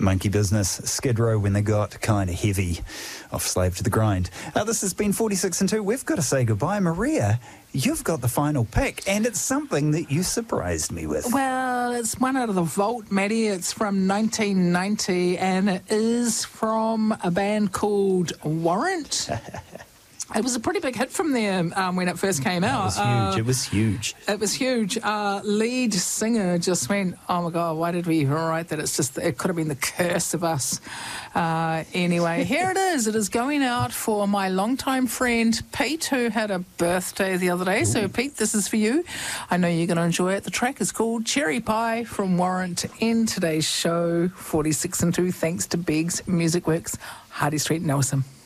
Monkey Business, Skid Row when they got kind of heavy, off Slave to the Grind. This has been 46 and 2. We've got to say goodbye. Maria, you've got the final pick, and it's something that you surprised me with. Well, it's one out of the vault, Maddie. It's from 1990, and it is from a band called Warrant. It was a pretty big hit from them when it first came out. It was huge. It was huge. Lead singer just went, oh my God, why did we even write that? It could have been the curse of us. Anyway, here it is. It is going out for my longtime friend Pete, who had a birthday the other day. Ooh. So Pete, this is for you. I know you're going to enjoy it. The track is called Cherry Pie from Warrant in today's show, 46 and 2, thanks to Beggs Music Works, Hardy Street, Nelson.